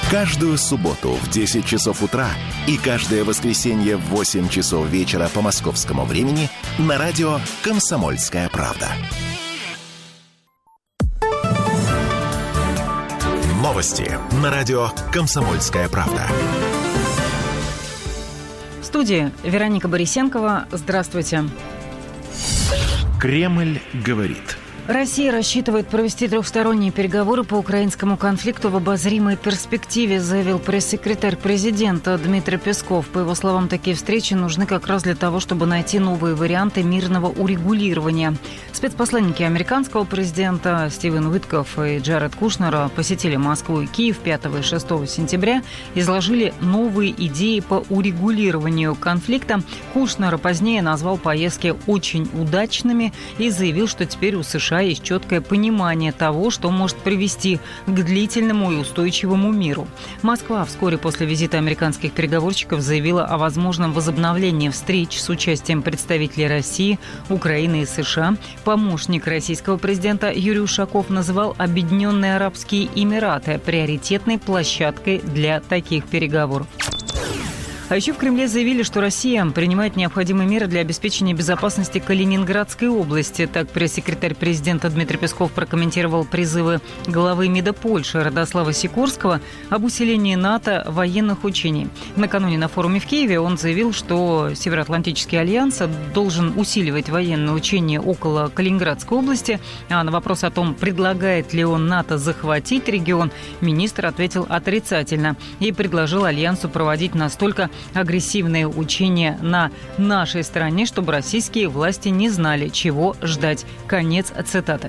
Каждую субботу в 10 часов утра и каждое воскресенье в 8 часов вечера по московскому времени на радио «Комсомольская правда». Новости на радио «Комсомольская правда». В студии Вероника Борисенкова. Здравствуйте. Кремль говорит. Россия рассчитывает провести трехсторонние переговоры по украинскому конфликту в обозримой перспективе, заявил пресс-секретарь президента Дмитрий Песков. По его словам, такие встречи нужны как раз для того, чтобы найти новые варианты мирного урегулирования. Спецпосланники американского президента Стивен Уиткоф и Джаред Кушнер посетили Москву и Киев 5 и 6 сентября, изложили новые идеи по урегулированию конфликта. Кушнер позднее назвал поездки очень удачными и заявил, что теперь у США есть четкое понимание того, что может привести к длительному и устойчивому миру. Москва вскоре после визита американских переговорщиков заявила о возможном возобновлении встреч с участием представителей России, Украины и США. Помощник российского президента Юрий Ушаков называл Объединенные Арабские Эмираты приоритетной площадкой для таких переговоров. А еще в Кремле заявили, что Россия принимает необходимые меры для обеспечения безопасности Калининградской области. Так пресс-секретарь президента Дмитрий Песков прокомментировал призывы главы МИДа Польши Радослава Сикорского об усилении НАТО военных учений. Накануне на форуме в Киеве он заявил, что Североатлантический альянс должен усиливать военные учения около Калининградской области. А на вопрос о том, предлагает ли он НАТО захватить регион, министр ответил отрицательно и предложил альянсу проводить настолько агрессивные учения на нашей стороне, чтобы российские власти не знали, чего ждать. Конец цитаты.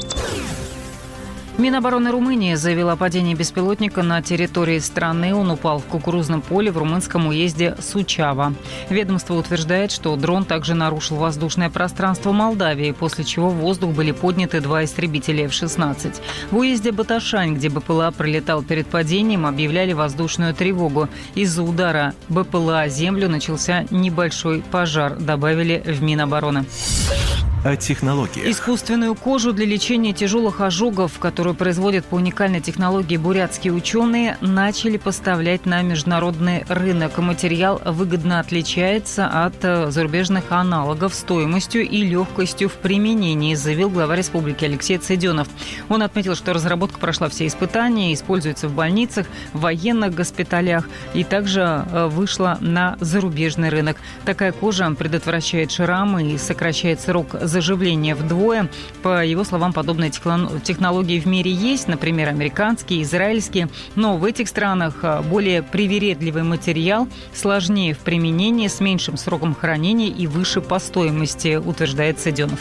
Минобороны Румынии заявила о падении беспилотника на территории страны. Он упал в кукурузном поле в румынском уезде Сучава. Ведомство утверждает, что дрон также нарушил воздушное пространство Молдавии, после чего в воздух были подняты 2 истребителя F-16. В уезде Баташань, где БПЛА пролетал перед падением, объявляли воздушную тревогу. Из-за удара БПЛА о землю начался небольшой пожар, добавили в Минобороны. О технологиях. Искусственную кожу для лечения тяжелых ожогов, которую производят по уникальной технологии бурятские ученые, начали поставлять на международный рынок. Материал выгодно отличается от зарубежных аналогов стоимостью и легкостью в применении, заявил глава республики Алексей Цеденов. Он отметил, что разработка прошла все испытания, используется в больницах, в военных госпиталях и также вышла на зарубежный рынок. Такая кожа предотвращает шрамы и сокращает срок заживления вдвое. По его словам, подобные технологии в мире есть, например, американские, израильские, но в этих странах более привередливый материал, сложнее в применении, с меньшим сроком хранения и выше по стоимости, утверждает Цеденов.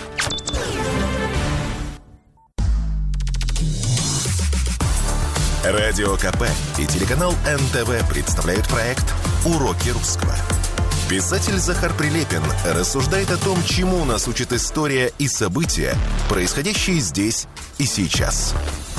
Радио КП и телеканал НТВ представляют проект «Уроки русского». Писатель Захар Прилепин рассуждает о том, чему нас учит история и события, происходящие здесь и сейчас.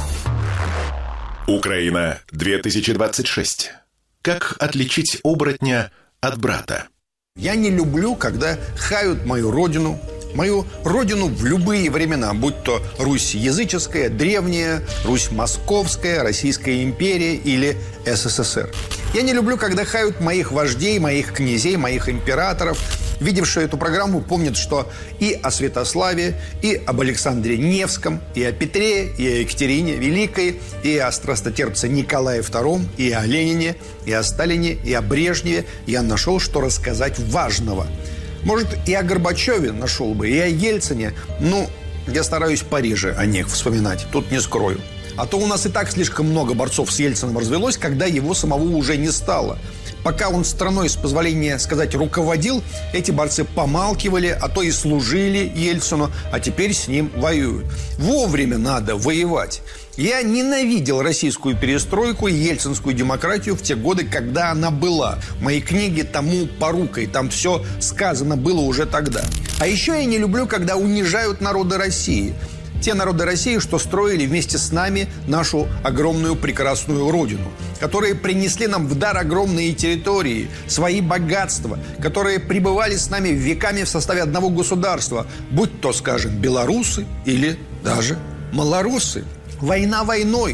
Украина 2026. Как отличить оборотня от брата? Я не люблю, когда хают мою родину в любые времена, будь то Русь языческая, древняя, Русь московская, Российская империя или СССР. Я не люблю, когда хают моих вождей, моих князей, моих императоров. Видевшие эту программу помнят, что и о Святославе, и об Александре Невском, и о Петре, и о Екатерине Великой, и о страстотерпце Николае II, и о Ленине, и о Сталине, и о Брежневе я нашел, что рассказать важного. Может, и о Горбачеве нашел бы, и о Ельцине. Ну, я стараюсь пореже о них вспоминать, тут не скрою. А то у нас и так слишком много борцов с Ельциным развелось, когда его самого уже не стало. Пока он страной, с позволения сказать, руководил, эти борцы помалкивали, а то и служили Ельцину, а теперь с ним воюют. Вовремя надо воевать. Я ненавидел российскую перестройку и ельцинскую демократию в те годы, когда она была. Мои книги тому порукой, там все сказано было уже тогда. А еще я не люблю, когда унижают народы России. Те народы России, что строили вместе с нами нашу огромную прекрасную родину, которые принесли нам в дар огромные территории, свои богатства, которые пребывали с нами веками в составе одного государства, будь то, скажем, белорусы или даже малорусы. Война войной.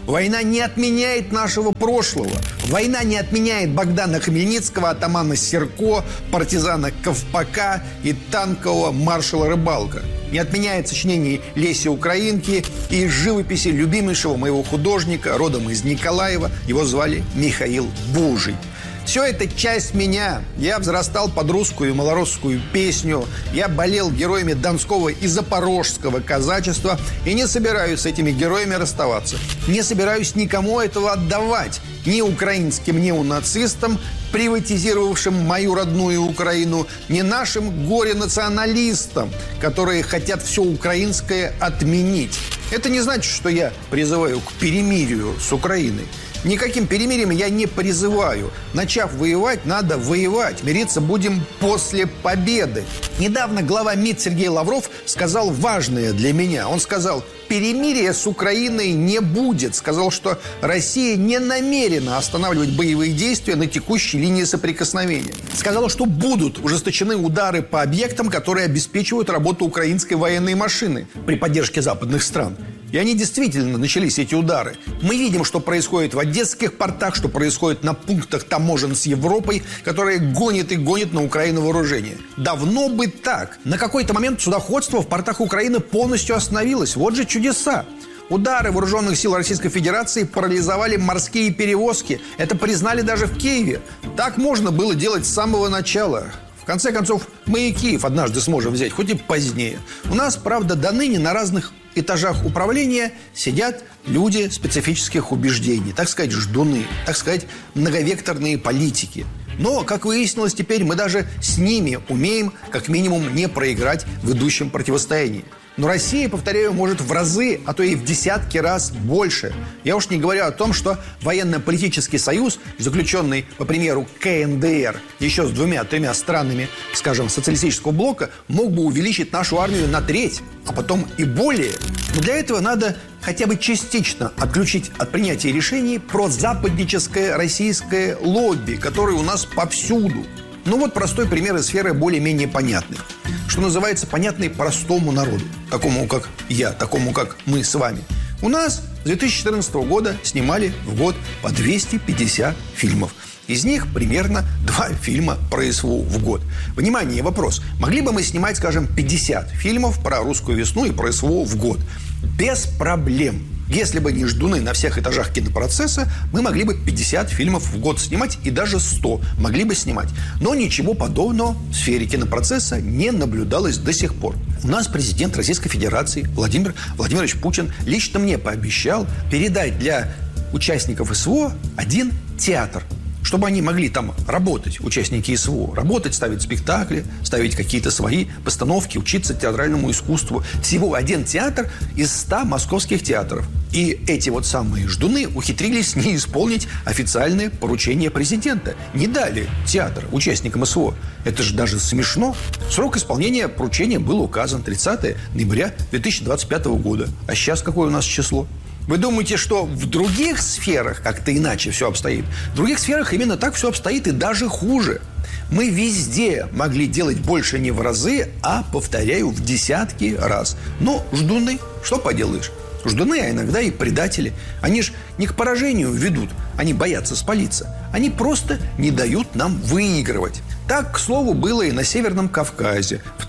Война не отменяет нашего прошлого. Война не отменяет Богдана Хмельницкого, атамана Серко, партизана Ковпака и танкового маршала Рыбалка. Не отменяет сочинений Леси Украинки и живописи любимейшего моего художника, родом из Николаева. Его звали Михаил Бужий. Все это часть меня. Я взрастал под русскую и малоросскую песню. Я болел героями Донского и Запорожского казачества. И не собираюсь с этими героями расставаться. Не собираюсь никому этого отдавать. Ни украинским неонацистам, приватизировавшим мою родную Украину, ни нашим горе-националистам, которые хотят все украинское отменить. Это не значит, что я призываю к перемирию с Украиной. Никаким перемирием я не призываю. Начав воевать, надо воевать. Мириться будем после победы. Недавно глава МИД Сергей Лавров сказал важное для меня. Он сказал, перемирия с Украиной не будет. Сказал, что Россия не намерена останавливать боевые действия на текущей линии соприкосновения. Сказал, что будут ужесточены удары по объектам, которые обеспечивают работу украинской военной машины при поддержке западных стран. И они действительно начались, эти удары. Мы видим, что происходит в одесских портах, что происходит на пунктах таможен с Европой, которые гонит и гонит на Украину вооружение. Давно бы так. На какой-то момент судоходство в портах Украины полностью остановилось. Вот же чудеса. Удары вооруженных сил Российской Федерации парализовали морские перевозки. Это признали даже в Киеве. Так можно было делать с самого начала. В конце концов, мы и Киев однажды сможем взять, хоть и позднее. У нас, правда, до ныне на разных этажах управления сидят люди специфических убеждений, так сказать, ждуны, так сказать, многовекторные политики. Но, как выяснилось теперь, мы даже с ними умеем, как минимум, не проиграть в идущем противостоянии. Но Россия, повторяю, может в разы, а то и в десятки раз больше. Я уж не говорю о том, что военно-политический союз, заключенный, по примеру, КНДР, еще с 2-3 странами, скажем, социалистического блока, мог бы увеличить нашу армию на треть, а потом и более. Но для этого надо хотя бы частично отключить от принятия решений прозападническое российское лобби, которое у нас повсюду. Ну вот простой пример из сферы более-менее понятной. Что называется, понятный простому народу. Такому, как я, такому, как мы с вами. У нас с 2014 года снимали в год по 250 фильмов. Из них примерно 2 фильма про СВО в год. Внимание, вопрос. Могли бы мы снимать, скажем, 50 фильмов про русскую весну и про СВО в год? Без проблем. Если бы не ждуны на всех этажах кинопроцесса, мы могли бы 50 фильмов в год снимать и даже 100 могли бы снимать. Но ничего подобного в сфере кинопроцесса не наблюдалось до сих пор. У нас президент Российской Федерации Владимир Владимирович Путин лично мне пообещал передать для участников СВО 1 театр. Чтобы они могли там работать, участники СВО, работать, ставить спектакли, ставить какие-то свои постановки, учиться театральному искусству. Всего 1 театр из 100 московских театров. И эти вот самые ждуны ухитрились не исполнить официальное поручение президента. Не дали театр участникам СВО. Это же даже смешно. Срок исполнения поручения был указан 30 ноября 2025 года. А сейчас какое у нас число? Вы думаете, что в других сферах как-то иначе все обстоит? В других сферах именно так все обстоит и даже хуже. Мы везде могли делать больше не в разы, а, повторяю, в десятки раз. Но ждуны, что поделаешь? Ждуны, а иногда и предатели. Они ж не к поражению ведут, они боятся спалиться. Они просто не дают нам выигрывать. Так, к слову, было и на Северном Кавказе в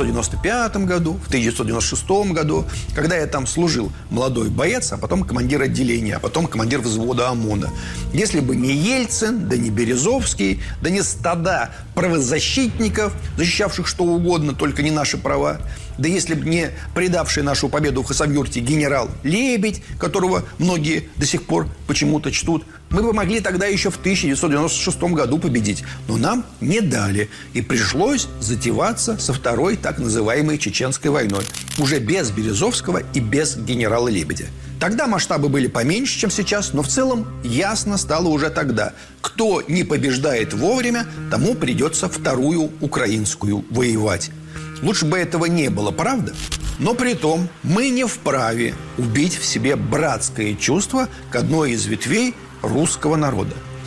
1995 году, в 1996 году, когда я там служил молодой боец, а потом командир отделения, а потом командир взвода ОМОНа. Если бы не Ельцин, да не Березовский, да не стада правозащитников, защищавших что угодно, только не наши права, да если бы не предавший нашу победу в Хасавюрте генерал Лебедь, которого многие до сих пор почему-то чтут, мы бы могли тогда еще в 1996 году победить. Но нам не дали. И пришлось затеваться со второй так называемой Чеченской войной. Уже без Березовского и без генерала Лебедя. Тогда масштабы были поменьше, чем сейчас, но в целом ясно стало уже тогда. Кто не побеждает вовремя, тому придется вторую украинскую воевать. Лучше бы этого не было, правда? Но при том мы не вправе убить в себе братское чувство к одной из ветвей русского народа.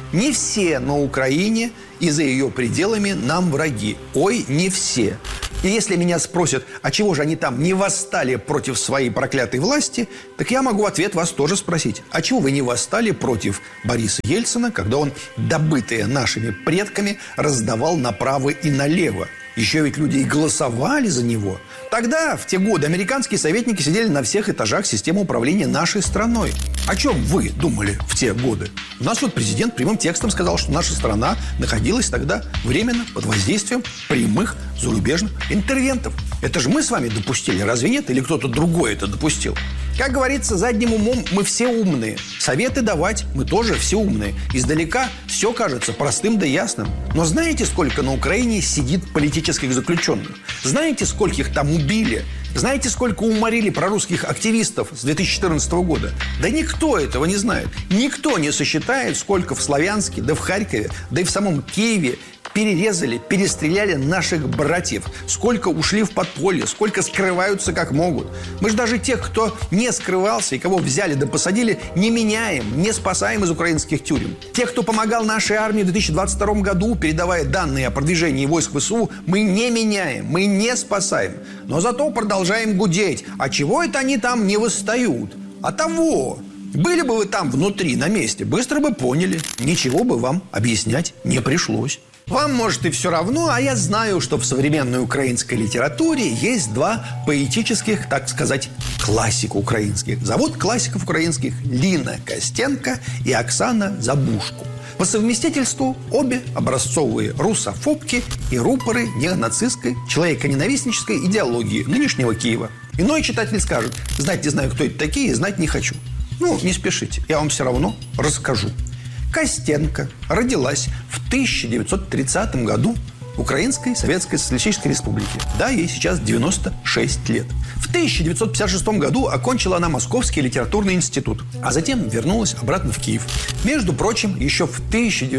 Не все на Украине и за ее пределами нам враги. Ой, не все. И если меня спросят, а чего же они там не восстали против своей проклятой власти, так я могу в ответ вас тоже спросить. А чего вы не восстали против Бориса Ельцина, когда он добытые нашими предками раздавал направо и налево? Еще ведь люди и голосовали за него. Тогда, в те годы, американские советники сидели на всех этажах системы управления нашей страной. О чем вы думали в те годы? У нас вот президент прямым текстом сказал, что наша страна находилась тогда временно под воздействием прямых зарубежных интервентов. Это же мы с вами допустили, разве нет? Или кто-то другой это допустил? Как говорится, задним умом мы все умные. Советы давать мы тоже все умные. Издалека все кажется простым да ясным. Но знаете, сколько на Украине сидит политических заключенных? Знаете, скольких там убили? Знаете, сколько уморили прорусских активистов с 2014 года? Да никто этого не знает. Никто не сосчитает, сколько в Славянске, да в Харькове, да и в самом Киеве перерезали, перестреляли наших братьев. Сколько ушли в подполье, сколько скрываются как могут. Мы же даже тех, кто не скрывался и кого взяли да посадили, не меняем, не спасаем из украинских тюрем. Тех, кто помогал нашей армии в 2022 году, передавая данные о продвижении войск ВСУ, мы не меняем, мы не спасаем. Но зато продолжаем гудеть. А чего это они там не восстают? А того! Были бы вы там внутри, на месте, быстро бы поняли. Ничего бы вам объяснять не пришлось. Вам, может, и все равно, а я знаю, что в современной украинской литературе есть два поэтических, так сказать, классика украинских. Зовут классиков украинских Лина Костенко и Оксана Забушко. По совместительству обе образцовые русофобки и рупоры неонацистской, человеконенавистнической идеологии нынешнего Киева. Иной читатель скажет: знать не знаю, кто это такие, знать не хочу. Ну, не спешите, я вам все равно расскажу. Костенко родилась в 1930 году в Украинской Советской Социалистической Республике. Да, ей сейчас 96 лет. В 1956 году окончила она Московский литературный институт, а затем вернулась обратно в Киев. Между прочим, еще в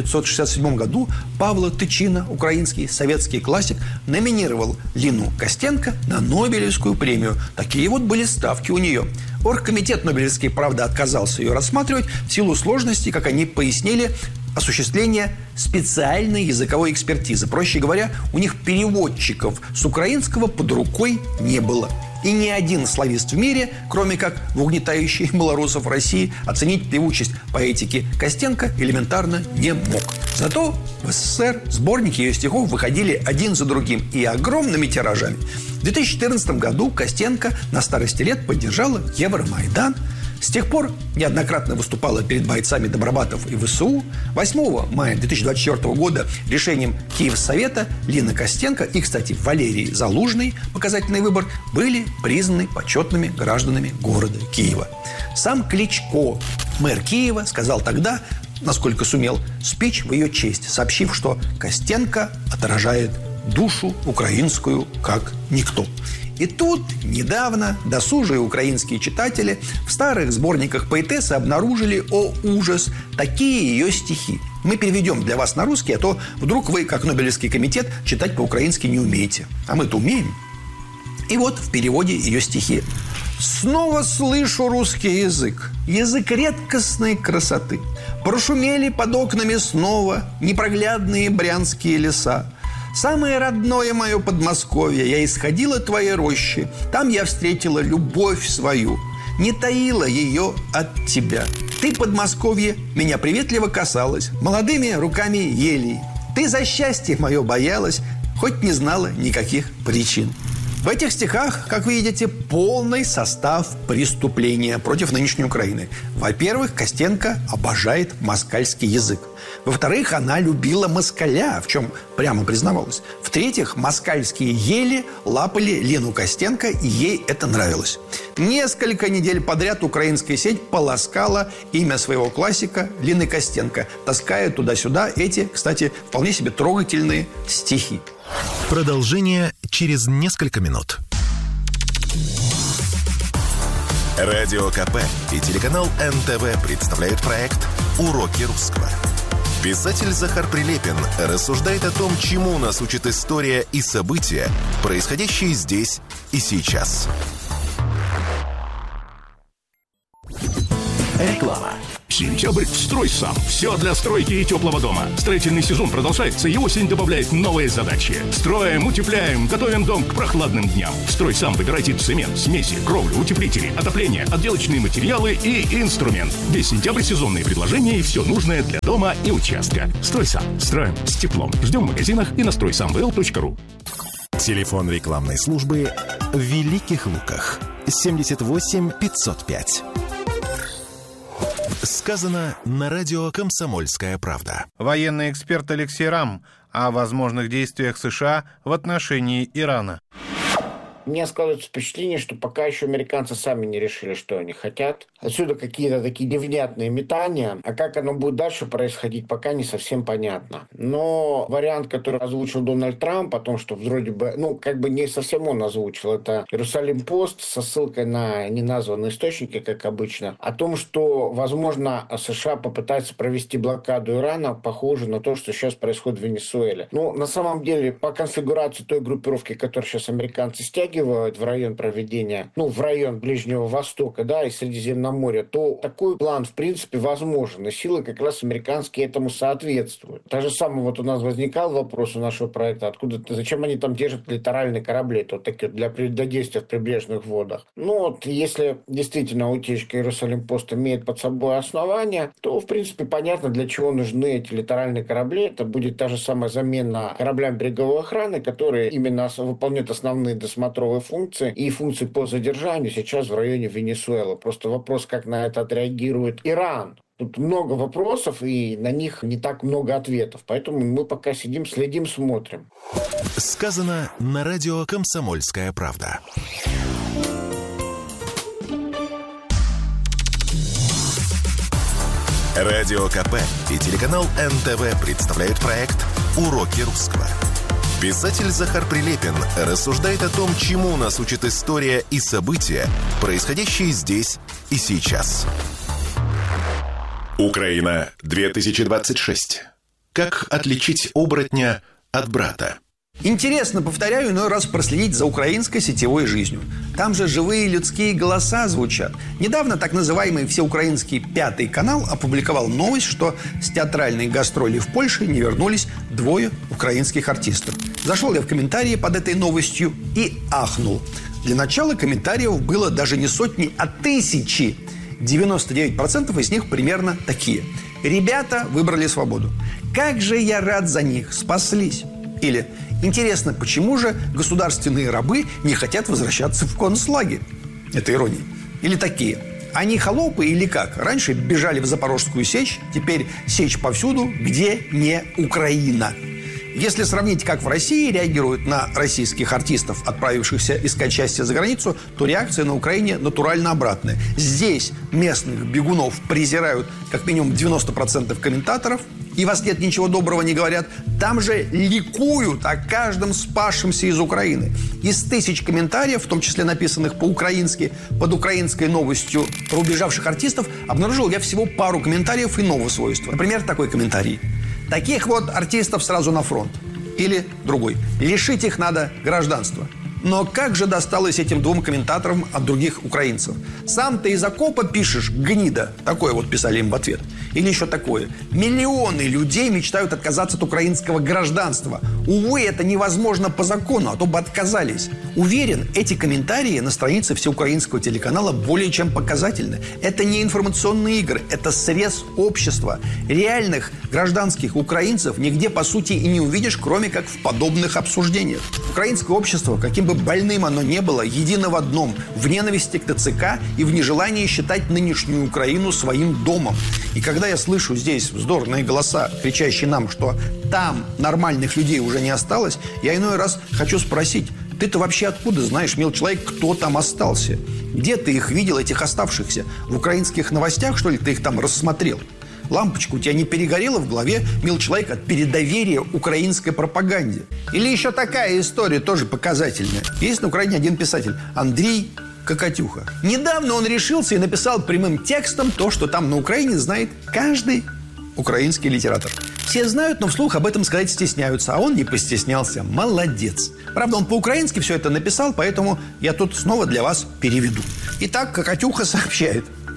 1967 году Павло Тычина, украинский советский классик, номинировал Лину Костенко на Нобелевскую премию. Такие вот были ставки у нее. Оргкомитет Нобелевский, правда, отказался ее рассматривать в силу сложностей, как они пояснили, осуществления специальной языковой экспертизы. Проще говоря, у них переводчиков с украинского под рукой не было. И ни один славист в мире, кроме как в угнетающей малорусов России, оценить певучесть поэтики Костенко элементарно не мог. Зато в СССР сборники ее стихов выходили один за другим и огромными тиражами. В 2014 году Костенко на старости лет поддержала Евромайдан. С тех пор неоднократно выступала перед бойцами Добробатов и ВСУ. 8 мая 2024 года решением Киевсовета Лина Костенко и, кстати, Валерий Залужный, показательный выбор, были признаны почетными гражданами города Киева. Сам Кличко, мэр Киева, сказал тогда, насколько сумел, спич в ее честь, сообщив, что Костенко отражает душу украинскую как никто. И тут недавно досужие украинские читатели в старых сборниках поэтессы обнаружили, о ужас, такие ее стихи. Мы переведем для вас на русский, а то вдруг вы, как Нобелевский комитет, читать по-украински не умеете. А мы-то умеем. И вот в переводе ее стихи. «Снова слышу русский язык, язык редкостной красоты. Прошумели под окнами снова непроглядные брянские леса. Самое родное мое Подмосковье, я исходила от твоей рощи. Там я встретила любовь свою, не таила ее от тебя. Ты, Подмосковье, меня приветливо касалась молодыми руками елей. Ты за счастье мое боялась, хоть не знала никаких причин». В этих стихах, как вы видите, полный состав преступления против нынешней Украины. Во-первых, Костенко обожает москальский язык. Во-вторых, она любила москаля, в чем прямо признавалась. В-третьих, москальские ели лапали Лену Костенко, и ей это нравилось. Несколько недель подряд украинская сеть полоскала имя своего классика Лины Костенко, таская туда-сюда эти, кстати, вполне себе трогательные стихи. Продолжение через несколько минут. Радио КП и телеканал НТВ представляют проект «Уроки русского». Писатель Захар Прилепин рассуждает о том, чему нас учит история и события, происходящие здесь и сейчас. Реклама. Сентябрь «Строй сам». Все для стройки и теплого дома. Строительный сезон продолжается, и осень добавляет новые задачи. Строим, утепляем, готовим дом к прохладным дням. «Строй сам». Выбирайте цемент, смеси, кровлю, утеплители, отопление, отделочные материалы и инструмент. Весь сентябрь сезонные предложения и все нужное для дома и участка. «Строй сам». Строим с теплом. Ждем в магазинах и на стройсамвл.ру. Телефон рекламной службы в Великих Луках. 78 505. Сказано на радио «Комсомольская правда». Военный эксперт Алексей Рам о возможных действиях США в отношении Ирана. У меня складывается впечатление, что пока еще американцы сами не решили, что они хотят. Отсюда какие-то такие невнятные метания. А как оно будет дальше происходить, пока не совсем понятно. Но вариант, который озвучил Дональд Трамп, о том, что вроде бы, не совсем он озвучил, это Иерусалим-Пост со ссылкой на неназванные источники, как обычно, о том, что, возможно, США попытаются провести блокаду Ирана, похоже на то, что сейчас происходит в Венесуэле. На самом деле, по конфигурации той группировки, которую сейчас американцы стягивают в район проведения, в район Ближнего Востока, и Средиземноморья, то такой план, в принципе, возможен. И силы как раз американские этому соответствуют. Так же самое у нас возникал вопрос у нашего проекта, зачем они там держат литеральные корабли, такие для действия в прибрежных водах. Если действительно утечка Иерусалим-Пост имеет под собой основания, то, в принципе, понятно, для чего нужны эти литеральные корабли. Это будет та же самая замена кораблям береговой охраны, которые именно выполняют основные досмотровые функции и функции по задержанию сейчас в районе Венесуэлы. Просто вопрос, как на это отреагирует Иран. Тут много вопросов, и на них не так много ответов. Поэтому мы пока сидим, следим, смотрим. Сказано на радио «Комсомольская правда». Радио КП и телеканал НТВ представляют проект «Уроки русского». Писатель Захар Прилепин рассуждает о том, чему нас учит история и события, происходящие здесь и сейчас. Украина 2026. Как отличить оборотня от брата? Интересно, повторяю, иной раз проследить за украинской сетевой жизнью. Там же живые людские голоса звучат. Недавно так называемый всеукраинский «Пятый канал» опубликовал новость, что с театральной гастроли в Польше не вернулись 2 украинских артистов. Зашел я в комментарии под этой новостью и ахнул. Для начала комментариев было даже не сотни, а тысячи. 99% из них примерно такие. «Ребята выбрали свободу. Как же я рад за них, спаслись». Или «Интересно, почему же государственные рабы не хотят возвращаться в концлагерь?» Это ирония. Или такие: «Они холопы или как? Раньше бежали в Запорожскую сечь, теперь сечь повсюду, где не Украина». Если сравнить, как в России реагируют на российских артистов, отправившихся искать счастье за границу, то реакция на Украине натурально обратная. Здесь местных бегунов презирают как минимум 90% комментаторов, и во след ничего доброго не говорят. Там же ликуют о каждом спасшемся из Украины. Из 1000 комментариев, в том числе написанных по-украински, под украинской новостью про убежавших артистов, обнаружил я всего пару комментариев иного свойства. Например, такой комментарий: «Таких вот артистов сразу на фронт». Или другой: «Лишить их надо гражданства». Но как же досталось этим 2 комментаторам от других украинцев? «Сам ты из окопа пишешь, гнида». Такое вот писали им в ответ. Или еще такое: «Миллионы людей мечтают отказаться от украинского гражданства. Увы, это невозможно по закону, а то бы отказались». Уверен, эти комментарии на странице всеукраинского телеканала более чем показательны. Это не информационные игры, это срез общества. Реальных гражданских украинцев нигде, по сути, и не увидишь, кроме как в подобных обсуждениях. Украинское общество, каким бы больным оно не было, едино в одном: в ненависти к ТЦК и в нежелании считать нынешнюю Украину своим домом. И когда я слышу здесь вздорные голоса, кричащие нам, что там нормальных людей уже не осталось, я иной раз хочу спросить: ты-то вообще откуда знаешь, мил человек, кто там остался? Где ты их видел, этих оставшихся? В украинских новостях, что ли, ты их там рассмотрел? Лампочка у тебя не перегорела в голове, мил человек, от передоверия украинской пропаганде? Или еще такая история, тоже показательная. Есть на Украине один писатель, Андрей Кокатюха. Недавно он решился и написал прямым текстом то, что там на Украине знает каждый украинский литератор. Все знают, но вслух об этом сказать стесняются, а он не постеснялся. Молодец. Правда, он по-украински все это написал, поэтому я тут снова для вас переведу. Итак, Кокатюха сообщает: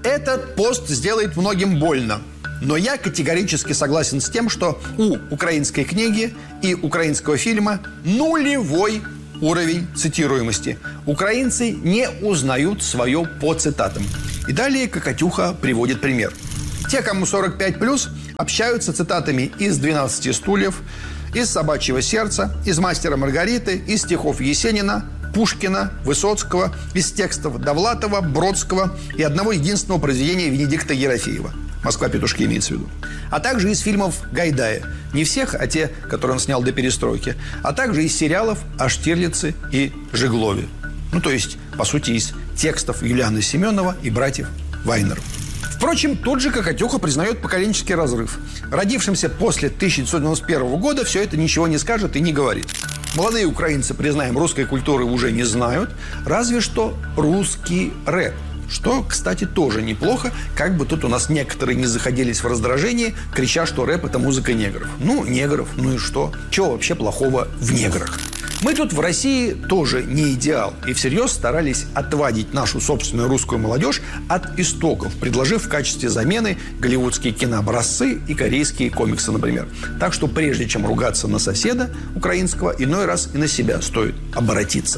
Этот пост сделает многим больно. Но я категорически согласен с тем, что у украинской книги и украинского фильма нулевой уровень цитируемости. Украинцы не узнают свое по цитатам. И далее Кокатюха приводит пример. Те, кому 45+, общаются цитатами из «12 стульев», из «Собачьего сердца», из «Мастера Маргариты», из стихов Есенина, Пушкина, Высоцкого, из текстов Довлатова, Бродского и одного единственного произведения Венедикта Ерофеева. «Москва-петушки» имеется в виду. А также из фильмов Гайдая. Не всех, а те, которые он снял до перестройки. А также из сериалов о Штирлице и Жеглове. Ну, то есть, по сути, из текстов Юлианы Семенова и братьев Вайнеров. Впрочем, тот же Кокатюха признает поколенческий разрыв. Родившимся после 1991 года все это ничего не скажет и не говорит. Молодые украинцы, признаем, русской культуры уже не знают, разве что русский рэп. Что, кстати, тоже неплохо, как бы тут у нас некоторые не заходились в раздражении, крича, что рэп – это музыка негров. Ну, негров, ну и что? Чего вообще плохого в неграх? Мы тут в России тоже не идеал и всерьез старались отвадить нашу собственную русскую молодежь от истоков, предложив в качестве замены голливудские кинообразцы и корейские комиксы, например. Так что прежде чем ругаться на соседа украинского, иной раз и на себя стоит оборотиться.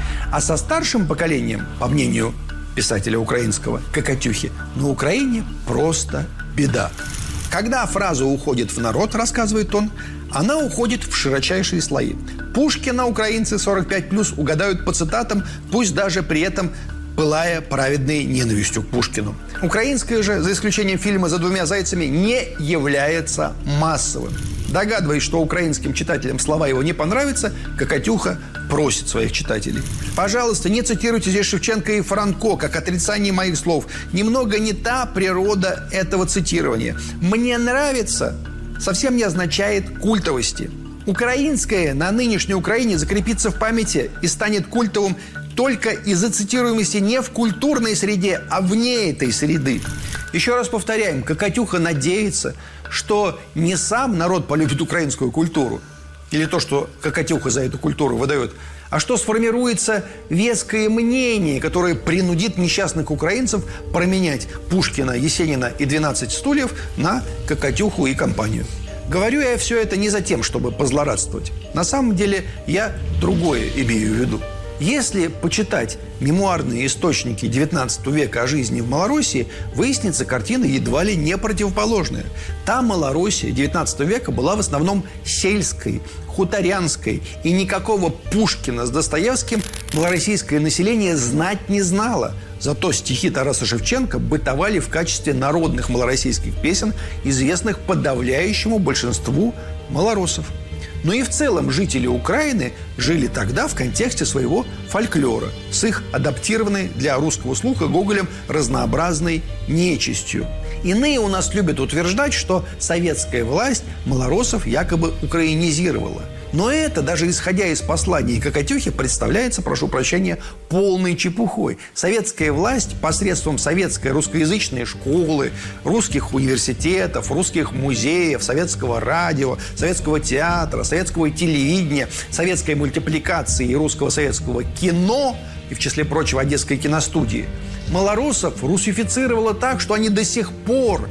А со старшим поколением, по мнению писателя украинского Кокатюхи, на Украине просто беда. Когда фраза уходит в народ, рассказывает он, она уходит в широчайшие слои. Пушкина украинцы 45+ угадают по цитатам, пусть даже при этом пылая праведной ненавистью к Пушкину. Украинское же, за исключением фильма «За двумя зайцами», не является массовым. Догадываясь, что украинским читателям слова его не понравятся, Кокатюха просит своих читателей: пожалуйста, не цитируйте здесь Шевченко и Франко, как отрицание моих слов. Немного не та природа этого цитирования. Мне нравится совсем не означает культовости. Украинское на нынешней Украине закрепится в памяти и станет культовым только из-за цитируемости не в культурной среде, а вне этой среды. Еще раз повторяем, Кокатюха надеется, что не сам народ полюбит украинскую культуру, или то, что Кокатюха за эту культуру выдает, а что сформируется веское мнение, которое принудит несчастных украинцев променять Пушкина, Есенина и 12 стульев на Кокатюху и компанию. Говорю я все это не за тем, чтобы позлорадствовать. На самом деле я другое имею в виду. Если почитать мемуарные источники XIX века о жизни в Малороссии, выяснится картина едва ли не противоположная. Та Малороссия XIX века была в основном сельской, хуторянской, и никакого Пушкина с Достоевским малороссийское население знать не знало. Зато стихи Тараса Шевченко бытовали в качестве народных малороссийских песен, известных подавляющему большинству малороссов. Но и в целом жители Украины жили тогда в контексте своего фольклора с их адаптированной для русского слуха Гоголем разнообразной нечистью. Иные у нас любят утверждать, что советская власть малороссов якобы украинизировала. Но это, даже исходя из посланий Кокатюхи, представляется, прошу прощения, полной чепухой. Советская власть посредством советской русскоязычной школы, русских университетов, русских музеев, советского радио, советского театра, советского телевидения, советской мультипликации и русского советского кино, и в числе прочего Одесской киностудии, малороссов русифицировало так, что они до сих пор,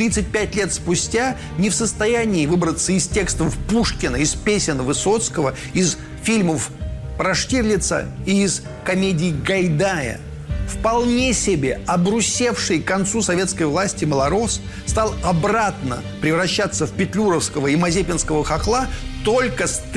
35 лет спустя, не в состоянии выбраться из текстов Пушкина, из песен Высоцкого, из фильмов про Штирлица и из комедий Гайдая. Вполне себе обрусевший к концу советской власти малорос стал обратно превращаться в петлюровского и мазепинского хохла только с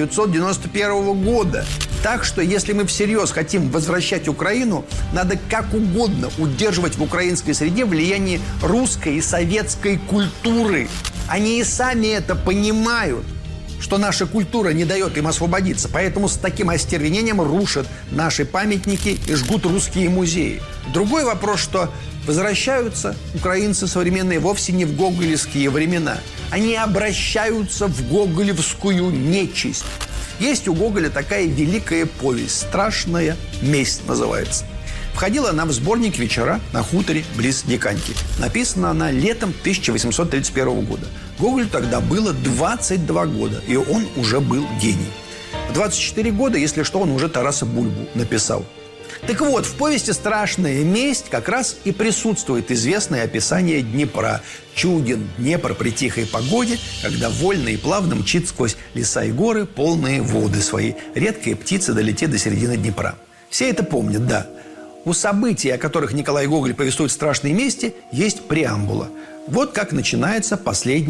1991 года. Так что, если мы всерьез хотим возвращать Украину, надо как угодно удерживать в украинской среде влияние русской и советской культуры. Они и сами это понимают, что наша культура не дает им освободиться. Поэтому с таким остервенением рушат наши памятники и жгут русские музеи. Другой вопрос, что возвращаются украинцы современные вовсе не в гоголевские времена. Они обращаются в гоголевскую нечисть. Есть у Гоголя такая великая повесть «Страшная месть» называется. Входила она в сборник «Вечера на хуторе близ Диканьки». Написана она летом 1831 года. Гоголю тогда было 22 года, и он уже был гений. В 24 года, если что, он уже Тараса Бульбу написал. Так вот, в повести «Страшная месть» как раз и присутствует известное описание Днепра. Чуден Днепр при тихой погоде, когда вольно и плавно мчит сквозь леса и горы полные воды свои. Редкая птица долетит до середины Днепра. Все это помнят, да. У событий, о которых Николай Гоголь повествует в «Страшной мести», есть преамбула. Вот как начинается последний